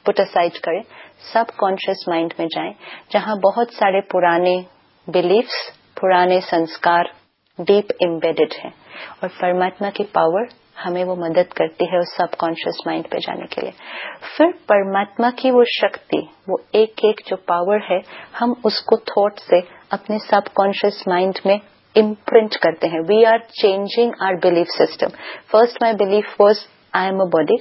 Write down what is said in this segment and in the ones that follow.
Put aside करें, सब conscious mind में जाएं, जहां बहुत सारे पुराने बिलीफ्स, पुराने संस्कार डीप एम्बेडेड हैं, और परमात्मा की पावर हमें वो मदद करती है उस सब कॉन्शियस माइंड पे जाने के लिए। फिर परमात्मा की वो शक्ति, वो एक एक जो पावर है, हम उसको थॉट से अपने सब कॉन्शियस माइंड में इम्प्रिंट करते हैं। We are changing our belief system. First my belief was I am a body,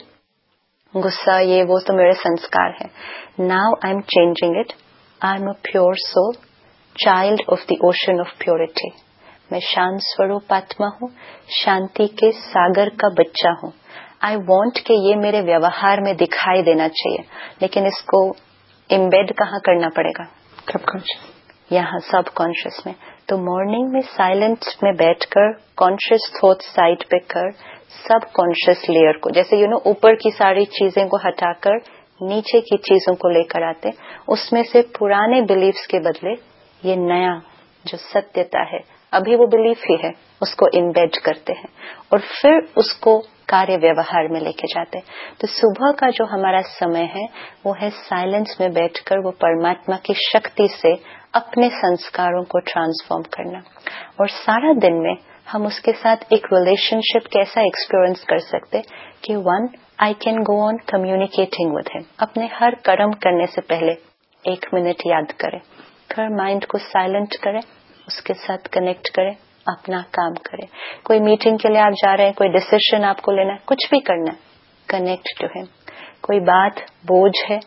गुस्सा ये वो तो मेरे संस्कार है। Now I am changing it, I am a pure soul, child of the ocean of purity. मैं शांत स्वरूप आत्मा हूँ, शांति के सागर का बच्चा हूँ। आई वॉन्ट कि ये मेरे व्यवहार में दिखाई देना चाहिए, लेकिन इसको इम्बेड कहाँ करना पड़ेगा? सबकॉन्शियस, यहाँ सब कॉन्शियस में। तो मॉर्निंग में साइलेंट में बैठकर कॉन्शियस थॉट साइड पे कर, सब कॉन्शियस लेयर को, जैसे ऊपर की सारी चीजें को हटाकर नीचे की चीजों को लेकर आते, उसमें से पुराने बिलीफ्स के बदले ये नया जो सत्यता है, अभी वो बिलीफ ही है, उसको इम्बेड करते हैं और फिर उसको कार्य व्यवहार में लेके जाते हैं। तो सुबह का जो हमारा समय है वो है साइलेंस में बैठकर वो परमात्मा की शक्ति से अपने संस्कारों को ट्रांसफॉर्म करना, और सारा दिन में हम उसके साथ एक रिलेशनशिप कैसा एक्सपीरियंस कर सकते कि one, I can go on communicating with him. अपने हर कर्म करने से पहले 1 मिनट याद करें, फिर माइंड को साइलेंट करें, उसके साथ कनेक्ट करें, अपना काम करें। कोई मीटिंग के लिए आप जा रहे हैं, कोई डिसीजन आपको लेना है, कुछ भी करना है, कनेक्ट टू हिम। कोई बात बोझ है,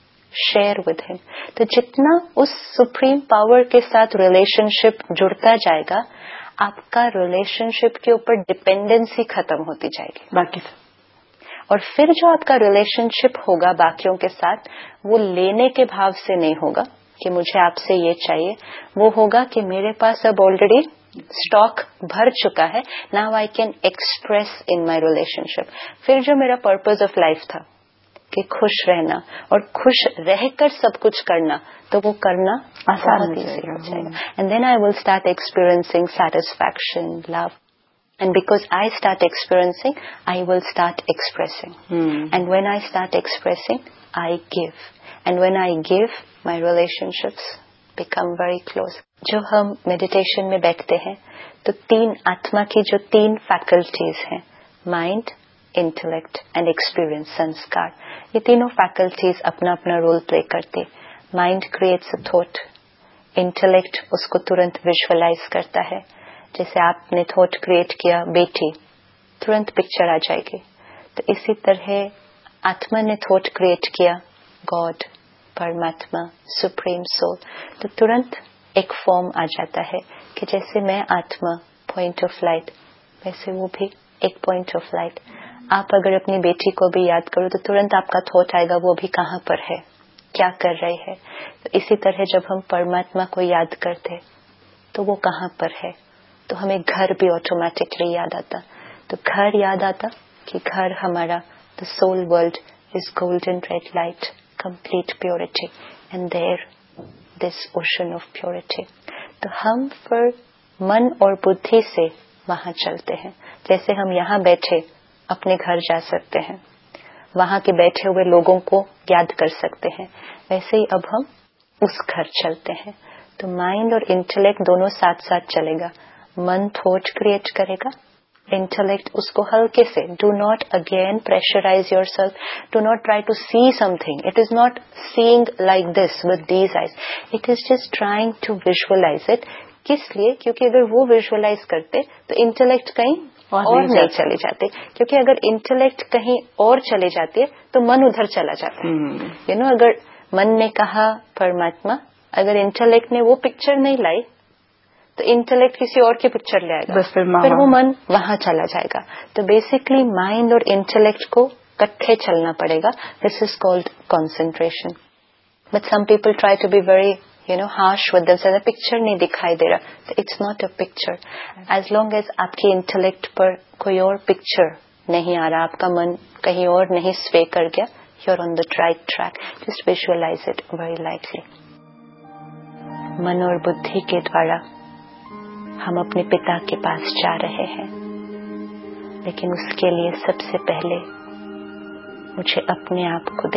शेयर विद हिम। तो जितना उस सुप्रीम पावर के साथ रिलेशनशिप जुड़ता जाएगा, आपका रिलेशनशिप के ऊपर डिपेंडेंसी खत्म होती जाएगी बाकी से। और फिर जो आपका रिलेशनशिप होगा बाकियों के साथ, वो लेने के भाव से नहीं होगा कि मुझे आपसे ये चाहिए, वो होगा कि मेरे पास अब ऑलरेडी स्टॉक भर चुका है, now I can express in my relationship. फिर जो मेरा पर्पस ऑफ लाइफ था कि खुश रहना और खुश रहकर सब कुछ करना, तो वो करना आसान हो जाएगा। And then I will start experiencing satisfaction, love, and because I start experiencing, I will start expressing. And when I start expressing, I give. And when I give, my relationships become very close. जो हम meditation में बैठते हैं, तो 3 आत्मा की जो 3 faculties हैं, माइंड, इंटेलेक्ट एंड एक्सपीरियंस, संस्कार, ये तीनों फैकल्टीज अपना अपना रोल प्ले करते। Mind creates a thought, intellect उसको तुरंत विजुअलाइज करता है। जैसे आपने थॉट क्रिएट किया बेटी, तुरंत पिक्चर आ जाएगी। तो इसी तरह आत्मा ने थॉट क्रिएट किया गॉड, परमात्मा, सुप्रीम सोल, तो तुरंत एक फॉर्म आ जाता है कि जैसे मैं आत्मा पॉइंट ऑफ लाइट, वैसे वो भी एक पॉइंट ऑफ लाइट। आप अगर अपनी बेटी को भी याद करो तो तुरंत आपका थॉट आएगा वो भी कहाँ पर है, क्या कर रही है। तो इसी तरह जब हम परमात्मा को याद करते तो वो कहाँ पर है, तो हमें घर भी ऑटोमेटिकली याद आता। तो घर याद आता कि घर हमारा, the soul world is golden red light, complete purity, and there this ocean of purity. तो हम फिर मन और बुद्धि से वहां चलते हैं। जैसे हम यहाँ बैठे अपने घर जा सकते हैं, वहां के बैठे हुए लोगों को याद कर सकते हैं, वैसे ही अब हम उस घर चलते हैं। तो माइंड और इंटेलेक्ट दोनों साथ साथ चलेगा। मन थॉट क्रिएट करेगा, इंटेलेक्ट उसको हल्के से, do not again pressurise yourself, do not try to see something, it is not seeing like this with these eyes, it is just trying to visualise it. किस लिए? क्योंकि अगर वो विजुअलाइज करते तो इंटेलेक्ट कहीं और नहीं चले जाते, क्योंकि अगर इंटेलेक्ट कहीं और चले जाती है तो मन उधर चला जाता है। अगर मन ने कहा परमात्मा, अगर इंटेलेक्ट ने वो पिक्चर नहीं लाई तो इंटेलेक्ट किसी और की पिक्चर ले आएगा, फिर वो मन वहां चला जाएगा। तो बेसिकली माइंड और इंटेलेक्ट को इकट्ठे चलना पड़ेगा। This is called concentration. But some people try to be very harsh with themselves, picture नहीं दिखाई दे रहा, तो it's not a picture. As long as आपकी इंटेलेक्ट पर कोई और पिक्चर नहीं आ रहा, आपका मन कहीं और नहीं स्वे कर गया, you are on the right track. Just visualise it very lightly. मन और बुद्धि के द्वारा हम अपने पिता के पास जा रहे हैं, लेकिन उसके लिए सबसे पहले मुझे अपने आप को